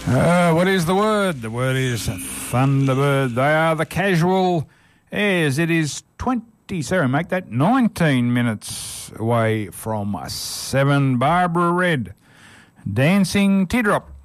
What is the word? The word is Thunderbird. They are the Casual Airs. It is 19 minutes away from 7. Barbara Red, Dancing Teardrop.